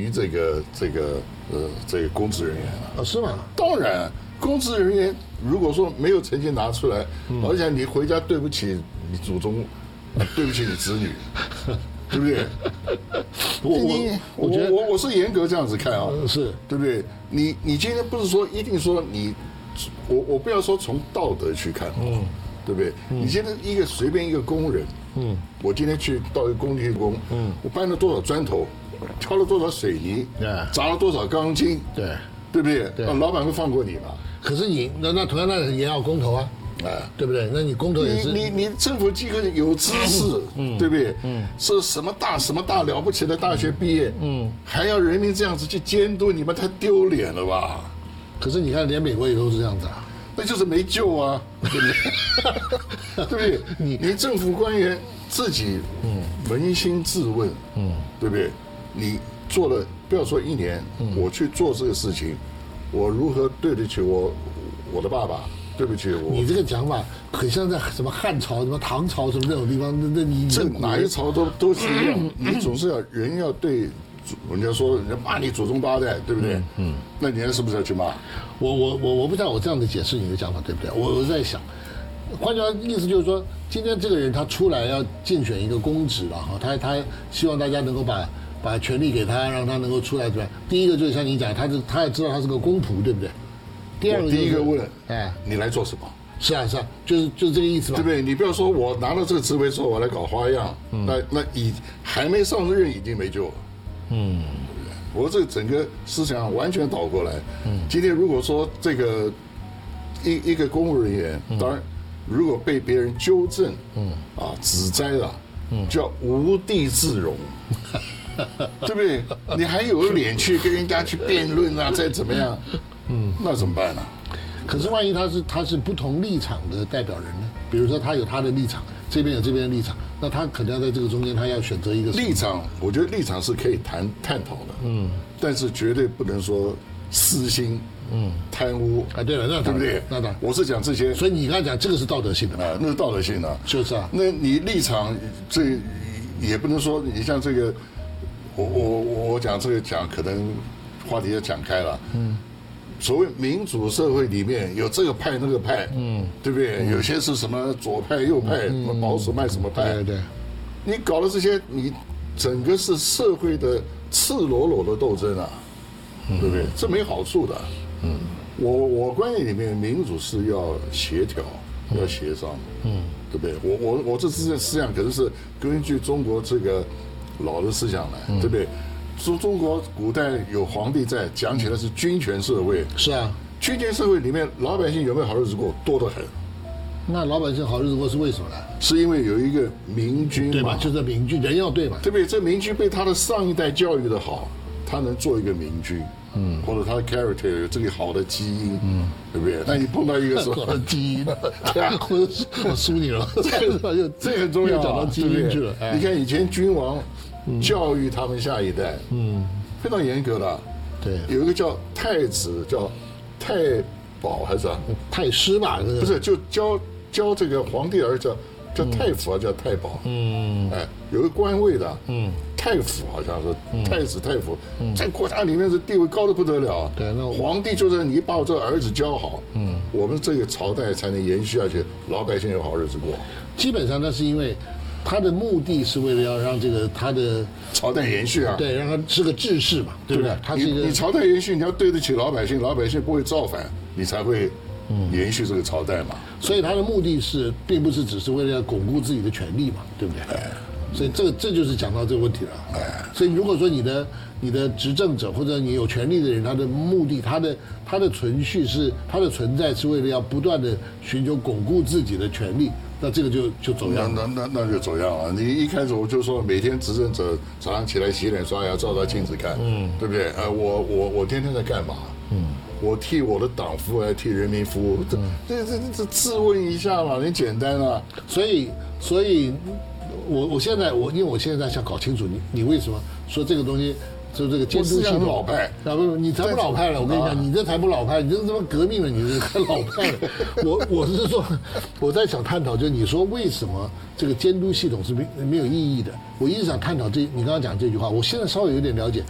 于这个公职人员了。 是吗？ 当然，公职人员如果说没有成绩拿出来，而且你回家对不起你祖宗，对不起你子女，对不对？我是严格这样子看啊， 是对不对？你今天不是说一定说你，我不要说从道德去看，对不对？你今天随便一个工人，我今天到一个工地去工，我搬了多少砖头，挑了多少水泥，砸了多少钢筋，对不对？老板会放过你吗？ 可是你那同样那也要公投啊。对不对？那你公投也是你政府机构有知识，对不对？是什么大了不起的大学毕业，还要人民这样子去监督你们，太丢脸了吧？ 可是你看，连美国也都是这样子啊， 那就是没救啊，对不对？对不对？你政府官员自己，扪心自问，对不对？你做了，不要说1年，我去做这个事情，我如何对得起我的爸爸？对不起， 你这个讲法很像在什么汉朝、什么唐朝什么那种地方，那你这哪一朝都是一样，你总是人要对，人家说人家骂你祖宗8代，对不对？那你是不是要去骂？ 我不知道我这样子解释你的讲法对不对？我在想，换句话意思就是说，今天这个人他出来要竞选一个公职了哈，他希望大家能够把权力给他，让他能够出来对吧？第一个就是像你讲，他也知道他是个公仆，对不对？第二个、 第一个问，你来做什么？ 是啊，就是这个意思嘛， 对不对？你不要说我拿到这个职位之后我来搞花样，那还没上任已经没救了，对不对？我这整个思想完全倒过来。今天如果说这个一个公务人员，当然如果被别人纠正，指摘了，叫无地自容。对不对？你还有脸去跟人家去辩论啊？再怎么样，那怎么办呢？ 可是万一他是不同立场的代表人呢？比如说他有他的立场，这边有这边的立场，那他可能要在这个中间，他要选择一个立场。我觉得立场是可以探讨的，但是绝对不能说私心，贪污啊。对了，那对不对？ 那当然， 我是讲这些。 所以你刚才讲这个是道德性的啊，那是道德性的， 就是啊。 那你立场这也不能说你像这个。我讲这个可能话题要讲开了。所谓民主社会里面有这个派那个派，对不对？有些是什么左派右派，什么保守派什么派， 对。 你搞的这些，你整个是社会的赤裸裸的斗争啊，对不对？这没好处的。我观念里面，民主是要协调，要协商，对不对？我这思想可能是根据中国这个老的思想来，对不对？中国古代有皇帝在，讲起来是君权社会。 是啊， 君权社会里面，老百姓有没有好日子过？多得很。 那老百姓好日子过是为什么呢？ 是因为有一个明君嘛， 对吧？就是明君，人要对嘛， 对不对？这明君被他的上一代教育的好，他能做一个明君，或者他的 character 有这个好的基因，对不对？那你碰到一个说好的基因，对啊，我输你了， 这很重要， 讲到基因去了。 你看以前君王教育他们下一代，非常严格的。 对， 有一个叫太子，叫太保还是太师吧？ 不是，就教这个皇帝儿子叫太傅，叫太保。有个官位的，太傅好像是太子太傅，在国家里面是地位高的不得了。 对，那皇帝就是你把我这个儿子教好，我们这个朝代才能延续下去，老百姓有好日子过。 基本上那是因为他的目的是为了要让这个他的朝代延续啊， 对，让他是个治世嘛，对不对？他是一个你朝代延续，你要对得起老百姓，老百姓不会造反，你才会延续这个朝代嘛。 所以他的目的是，并不是只是为了要巩固自己的权利嘛，对不对？所以这就是讲到这个问题了。所以如果说你的执政者或者你有权利的人，他的目的，他的存续是他的存在是为了要不断的寻求巩固自己的权利，那这个就走样了。 那就走样了。你一开始我就说，每天执政者早上起来洗脸刷牙，照镜子看，对不对？我天天在干嘛？我替我的党服务，还替人民服务，这自问一下嘛，很简单啊。 所以我现在因为我现在想搞清楚你为什么说这个东西，就这个监督系统老派啊，不，你才不老派了。我跟你讲，你这才不老派，你这他妈革命了，你这才老派了。我是说，我在想探讨，就是你说为什么这个监督系统是没有意义的？我一直想探讨你刚刚讲这句话，我现在稍微有点了解，